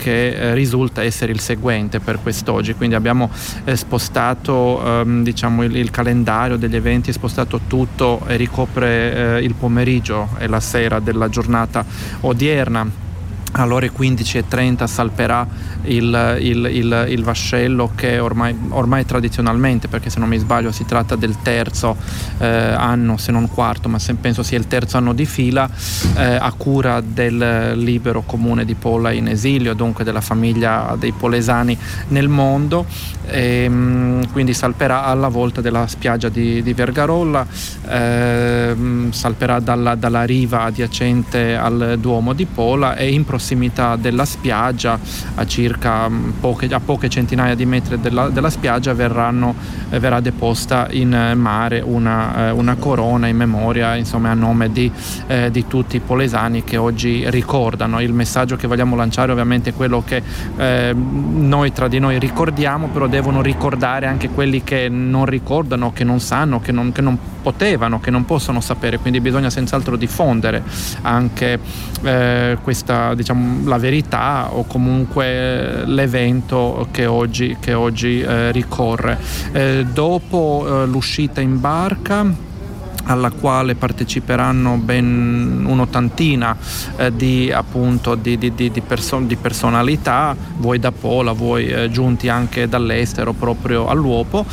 che risulta essere il seguente per quest'oggi. Quindi abbiamo spostato il calendario degli eventi, è spostato tutto e ricopre il pomeriggio e la sera della giornata odierna. Alle ore 15:30 salperà il vascello, che ormai tradizionalmente, perché se non mi sbaglio si tratta del terzo anno, se non quarto, ma penso sia il terzo anno di fila, a cura del libero comune di Pola in esilio, dunque della famiglia dei polesani nel mondo. Quindi salperà alla volta della spiaggia di Vergarolla, salperà dalla riva adiacente al Duomo di Pola, e in prossimità della spiaggia, a poche centinaia di metri della spiaggia, verrà deposta in mare una corona in memoria, insomma, a nome di tutti i polesani che oggi ricordano. Il messaggio che vogliamo lanciare ovviamente è quello che noi tra di noi ricordiamo, però devono ricordare anche quelli che non ricordano, che non sanno, che non potevano, che non possono sapere. Quindi bisogna senz'altro diffondere anche questa, la verità, o comunque l'evento che oggi ricorre. Dopo l'uscita in barca, alla quale parteciperanno ben un'ottantina di personalità, vuoi da Pola, vuoi giunti anche dall'estero proprio all'uopo.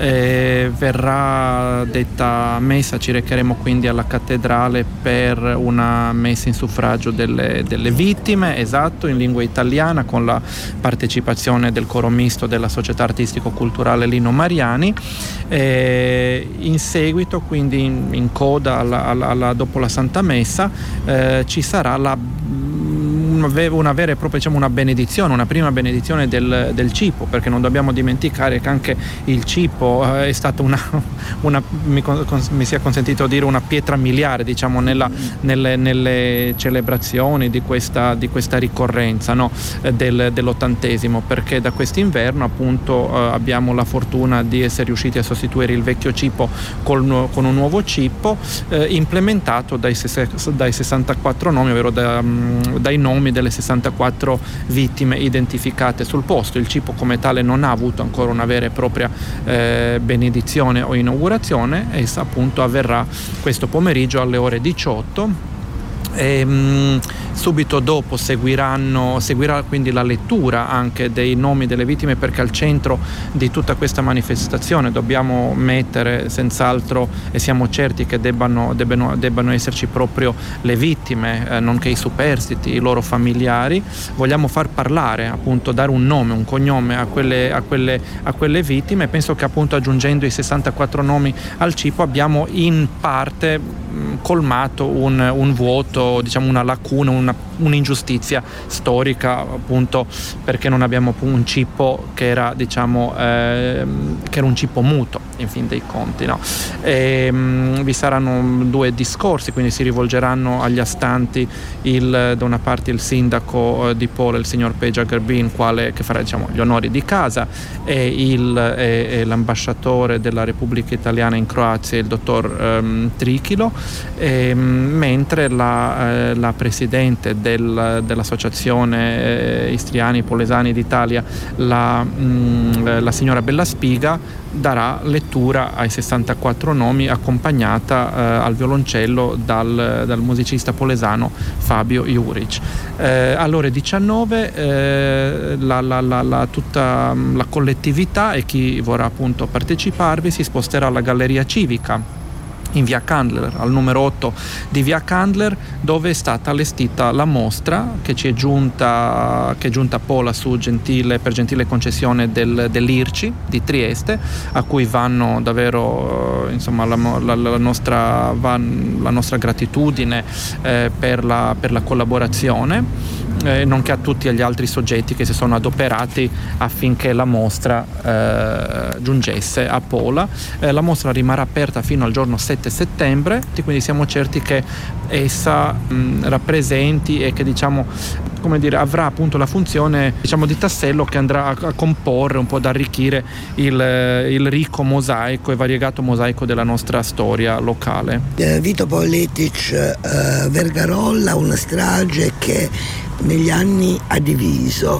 Verrà detta messa, ci recheremo quindi alla cattedrale per una messa in suffragio delle vittime, esatto, in lingua italiana, con la partecipazione del coro misto della Società Artistico-Culturale Lino Mariani. In seguito, quindi in coda dopo la Santa Messa, ci sarà una vera e propria, una benedizione, una prima benedizione del cipo, perché non dobbiamo dimenticare che anche il cipo è stata mi sia consentito dire, una pietra miliare, nelle celebrazioni di questa ricorrenza, no? dell'80°, perché da quest'inverno appunto abbiamo la fortuna di essere riusciti a sostituire il vecchio cipo con un nuovo cipo, implementato dai 64 nomi, ovvero dai nomi delle 64 vittime identificate sul posto. Il cipo come tale non ha avuto ancora una vera e propria benedizione o inaugurazione. Essa appunto avverrà questo pomeriggio alle ore 18. Subito dopo seguirà quindi la lettura anche dei nomi delle vittime, perché al centro di tutta questa manifestazione dobbiamo mettere senz'altro, e siamo certi che debbano esserci proprio le vittime, nonché i superstiti, i loro familiari. Vogliamo far parlare, appunto, dare un nome, un cognome a quelle vittime. Penso che appunto aggiungendo i 64 nomi al cipo abbiamo in parte colmato un vuoto, una lacuna, un'ingiustizia storica, appunto perché non abbiamo un cipo che era un cipo muto, in fin dei conti, no? Vi saranno due discorsi, quindi si rivolgeranno agli astanti da una parte il sindaco di Pola, il signor Peja Grbin, che farà gli onori di casa, e l'ambasciatore della Repubblica Italiana in Croazia, il dottor Trichilo, mentre la presidente dell'associazione Istriani Polesani d'Italia, la signora Bellaspiga, darà lettura ai 64 nomi, accompagnata al violoncello dal musicista polesano Fabio Juric. Alle ore 19 tutta la collettività e chi vorrà appunto parteciparvi si sposterà alla Galleria Civica in via Candler, al numero 8 di via Candler, dove è stata allestita la mostra che è giunta a Pola per gentile concessione dell'IRCI di Trieste, a cui vanno davvero la nostra gratitudine per la collaborazione, nonché a tutti gli altri soggetti che si sono adoperati affinché la mostra giungesse a Pola. La mostra rimarrà aperta fino al giorno 7 settembre, quindi siamo certi che essa rappresenti e che avrà appunto la funzione di tassello che andrà a comporre, un po' ad arricchire il ricco mosaico e variegato mosaico della nostra storia locale. Vito Pavletic, Vergarolla, una strage che negli anni ha diviso